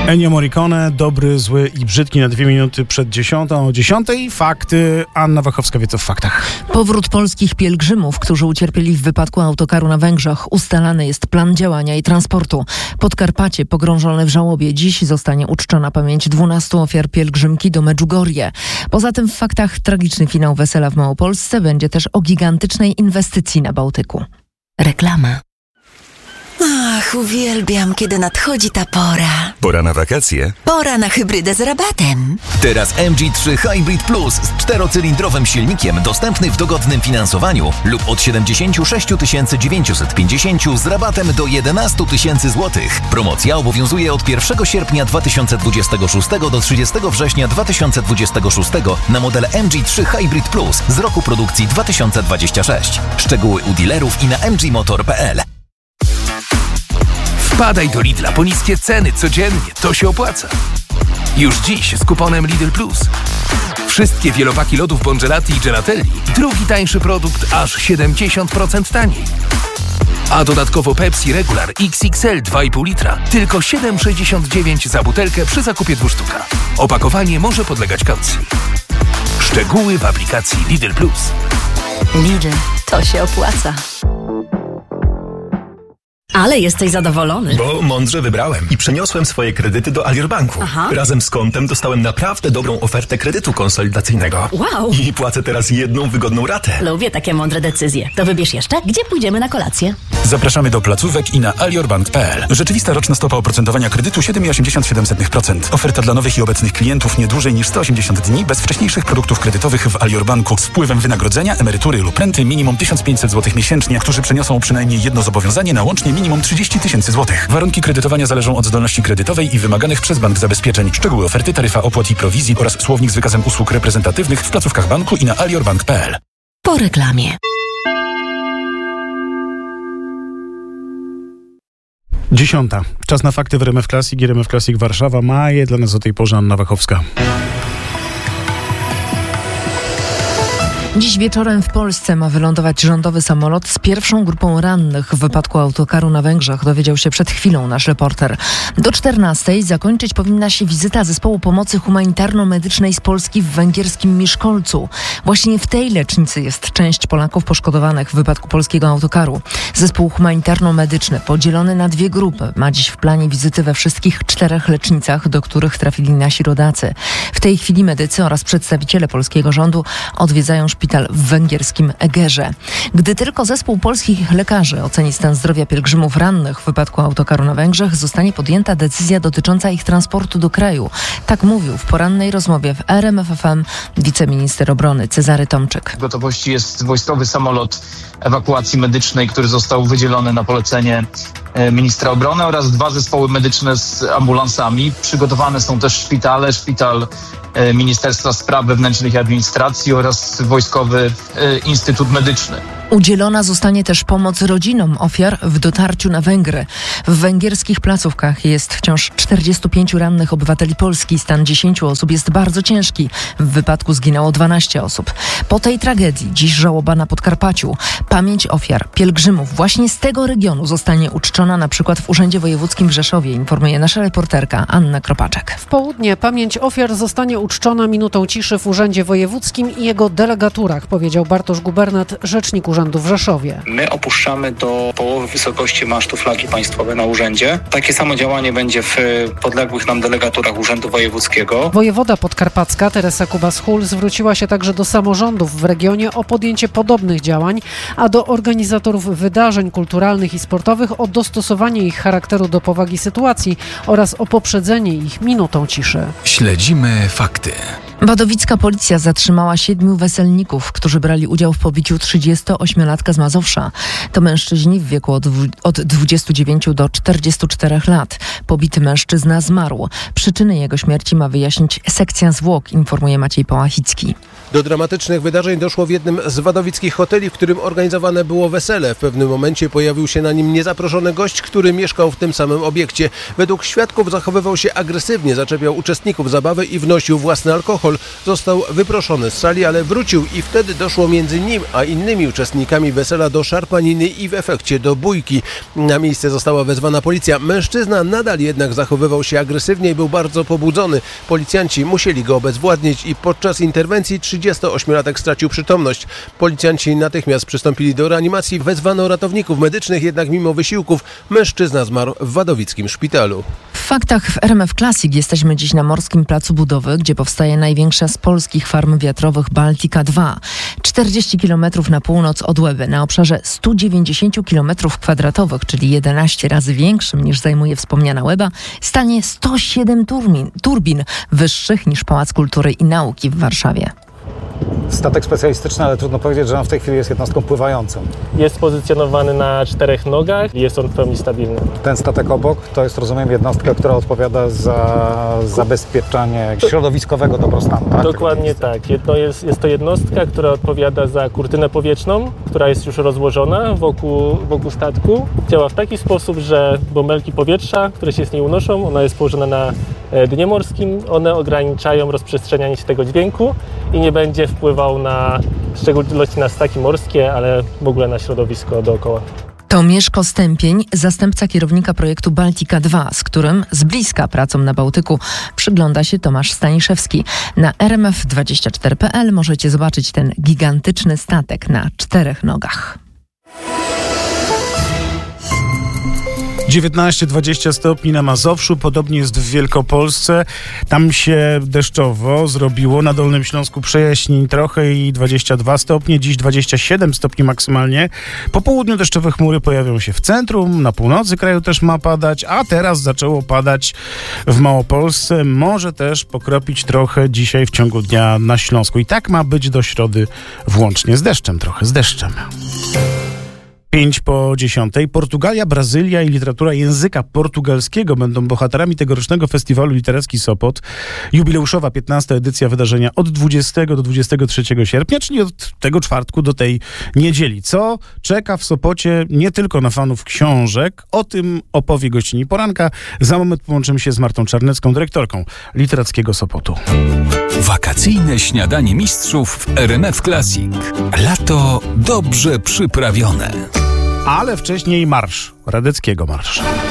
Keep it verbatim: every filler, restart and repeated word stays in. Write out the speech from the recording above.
Ennio Morricone, dobry, zły i brzydki na dwie minuty przed dziesiątą. O dziesiątej fakty. Anna Wachowska wie co w faktach. Powrót polskich pielgrzymów, którzy ucierpieli w wypadku autokaru na Węgrzech. Ustalany jest plan działania i transportu. Podkarpacie pogrążone w żałobie. Dziś zostanie uczczona pamięć dwunastu ofiar pielgrzymki do Medjugorje. Poza tym w faktach tragiczny finał wesela w Małopolsce. Będzie też o gigantycznej inwestycji na Bałtyku. Reklama. Ach, uwielbiam, kiedy nadchodzi ta pora. Pora na wakacje? Pora na hybrydę z rabatem. Teraz M G trzy Hybrid Plus z czterocylindrowym silnikiem dostępny w dogodnym finansowaniu lub od siedemdziesiąt sześć tysięcy dziewięćset pięćdziesiąt z rabatem do jedenaście tysięcy złotych. Promocja obowiązuje od pierwszego sierpnia dwa tysiące dwudziestego szóstego do trzydziestego września dwa tysiące dwudziestego szóstego na model M G trzy Hybrid Plus z roku produkcji dwa tysiące dwudziestego szóstego. Szczegóły u dealerów i na m g motor kropka p l. Wpadaj do Lidla po niskie ceny codziennie, to się opłaca. Już dziś z kuponem Lidl Plus. Wszystkie wielopaki lodów Bongelati i Gelatelli. Drugi tańszy produkt aż siedemdziesiąt procent taniej. A dodatkowo Pepsi Regular X X L dwa i pół litra. Tylko siedem sześćdziesiąt dziewięć za butelkę przy zakupie dwóch sztuka. Opakowanie może podlegać kaucji. Szczegóły w aplikacji Lidl Plus. Lidl, to się opłaca. Ale jesteś zadowolony. Bo mądrze wybrałem i przeniosłem swoje kredyty do Alior Banku. Aha. Razem z kontem dostałem naprawdę dobrą ofertę kredytu konsolidacyjnego. Wow. I płacę teraz jedną wygodną ratę. Lubię takie mądre decyzje. To wybierz jeszcze, gdzie pójdziemy na kolację. Zapraszamy do placówek i na aliorbank kropka p l. Rzeczywista roczna stopa oprocentowania kredytu siedem przecinek osiemdziesiąt siedem procent. Oferta dla nowych i obecnych klientów nie dłużej niż sto osiemdziesiąt dni bez wcześniejszych produktów kredytowych w Alior Banku z wpływem wynagrodzenia, emerytury lub renty minimum tysiąc pięćset złotych miesięcznie, którzy przeniosą przynajmniej jedno zobowiązanie na łącznie minimum trzydzieści tysięcy złotych. Warunki kredytowania zależą od zdolności kredytowej i wymaganych przez bank zabezpieczeń. Szczegóły oferty, taryfa opłat i prowizji oraz słownik z wykazem usług reprezentatywnych w placówkach banku i na aliorbank kropka p l. Po reklamie. Dziesiąta. Czas na fakty w R M F Classic i R M F Classic Warszawa. Ma je dla nas o tej porze Anna Wachowska. Dziś wieczorem w Polsce ma wylądować rządowy samolot z pierwszą grupą rannych w wypadku autokaru na Węgrzech, dowiedział się przed chwilą nasz reporter. Do czternastej zakończyć powinna się wizyta zespołu pomocy humanitarno-medycznej z Polski w węgierskim Miszkolcu. Właśnie w tej lecznicy jest część Polaków poszkodowanych w wypadku polskiego autokaru. Zespół humanitarno-medyczny podzielony na dwie grupy ma dziś w planie wizyty we wszystkich czterech lecznicach, do których trafili nasi rodacy. W tej chwili medycy oraz przedstawiciele polskiego rządu odwiedzają szpital w węgierskim Egerze. Gdy tylko zespół polskich lekarzy oceni stan zdrowia pielgrzymów rannych w wypadku autokaru na Węgrzech, zostanie podjęta decyzja dotycząca ich transportu do kraju. Tak mówił w porannej rozmowie w R M F F M wiceminister obrony Cezary Tomczyk. W gotowości jest wojskowy samolot ewakuacji medycznej, który został wydzielony na polecenie ministra obrony oraz dwa zespoły medyczne z ambulansami. Przygotowane są też szpitale, szpital Ministerstwa Spraw Wewnętrznych i Administracji oraz Wojskowy Instytut Medyczny. Udzielona zostanie też pomoc rodzinom ofiar w dotarciu na Węgry. W węgierskich placówkach jest wciąż czterdziestu pięciu rannych obywateli Polski. Stan dziesięciu osób jest bardzo ciężki. W wypadku zginęło dwanaście osób. Po tej tragedii dziś żałoba na Podkarpaciu. Pamięć ofiar pielgrzymów właśnie z tego regionu zostanie uczczona na przykład w Urzędzie Wojewódzkim w Rzeszowie, informuje nasza reporterka Anna Kropaczek. W południe pamięć ofiar zostanie uczczona minutą ciszy w Urzędzie Wojewódzkim i jego delegaturach, powiedział Bartosz Gubernat, rzecznik Urzędu w Rzeszowie. My opuszczamy do połowy wysokości masztu flagi państwowej na urzędzie. Takie samo działanie będzie w podległych nam delegaturach Urzędu Wojewódzkiego. Wojewoda podkarpacka Teresa Kubas-Hul zwróciła się także do samorządów w regionie o podjęcie podobnych działań, a do organizatorów wydarzeń kulturalnych i sportowych o dostosowanie ich charakteru do powagi sytuacji oraz o poprzedzenie ich minutą ciszy. Śledzimy fakty. Wadowicka policja zatrzymała siedmiu weselników, którzy brali udział w pobiciu trzydziestoośmiolatka z Mazowsza. To mężczyźni w wieku od, od dwudziestu dziewięciu do czterdziestu czterech lat. Pobity mężczyzna zmarł. Przyczyny jego śmierci ma wyjaśnić sekcja zwłok, informuje Maciej Pałachicki. Do dramatycznych wydarzeń doszło w jednym z wadowickich hoteli, w którym organizowane było wesele. W pewnym momencie pojawił się na nim niezaproszony gość, który mieszkał w tym samym obiekcie. Według świadków zachowywał się agresywnie, zaczepiał uczestników zabawy i wnosił własny alkohol alkohol, został wyproszony z sali, ale wrócił i wtedy doszło między nim a innymi uczestnikami wesela do szarpaniny i w efekcie do bójki. Na miejsce została wezwana policja. Mężczyzna nadal jednak zachowywał się agresywnie i był bardzo pobudzony. Policjanci musieli go obezwładnić i podczas interwencji trzydziestoośmiolatek stracił przytomność. Policjanci natychmiast przystąpili do reanimacji. Wezwano ratowników medycznych, jednak mimo wysiłków mężczyzna zmarł w wadowickim szpitalu. W faktach w R M F Classic jesteśmy dziś na Morskim Placu Budowy, gdzie powstaje największa z polskich farm wiatrowych Baltica dwa. czterdzieści kilometrów na północ od Łeby, na obszarze stu dziewięćdziesięciu kilometrów kwadratowych, czyli jedenaście razy większym niż zajmuje wspomniana Łeba, stanie sto siedem turbin, turbin wyższych niż Pałac Kultury i Nauki w Warszawie. Statek specjalistyczny, ale trudno powiedzieć, że on w tej chwili jest jednostką pływającą. Jest pozycjonowany na czterech nogach i jest on w pełni stabilny. Ten statek obok to jest, rozumiem, jednostka, która odpowiada za zabezpieczanie środowiskowego dobrostanu, tak? Dokładnie tak. Jedno jest, jest to jednostka, która odpowiada za kurtynę powietrzną, która jest już rozłożona wokół, wokół statku. Działa w taki sposób, że bąbelki powietrza, które się z niej unoszą, ona jest położona na dnie morskim, one ograniczają rozprzestrzenianie się tego dźwięku i nie będzie wpływał na, w szczególności na ssaki morskie, ale w ogóle na środowisko dookoła. To Mieszko Stępień, zastępca kierownika projektu Baltica dwa, z którym z bliska pracą na Bałtyku przygląda się Tomasz Staniszewski. Na r m f dwadzieścia cztery kropka p l możecie zobaczyć ten gigantyczny statek na czterech nogach. dziewiętnaście dwadzieścia stopni na Mazowszu, podobnie jest w Wielkopolsce. Tam się deszczowo zrobiło, na Dolnym Śląsku przejaśnień trochę i dwadzieścia dwa stopnie, dziś dwadzieścia siedem stopni maksymalnie. Po południu deszczowe chmury pojawią się w centrum, na północy kraju też ma padać, a teraz zaczęło padać w Małopolsce. Może też pokropić trochę dzisiaj w ciągu dnia na Śląsku. I tak ma być do środy włącznie z deszczem, trochę z deszczem. Pięć po dziesiątej. Portugalia, Brazylia i literatura języka portugalskiego będą bohaterami tegorocznego festiwalu Literacki Sopot. Jubileuszowa piętnasta edycja wydarzenia od dwudziestego do dwudziestego trzeciego sierpnia, czyli od tego czwartku do tej niedzieli. Co czeka w Sopocie nie tylko na fanów książek, o tym opowie gościni poranka. Za moment połączymy się z Martą Czarnecką, dyrektorką Literackiego Sopotu. Wakacyjne śniadanie mistrzów w R M F Classic. Lato dobrze przyprawione. Ale wcześniej marsz, Radetzkiego marsz.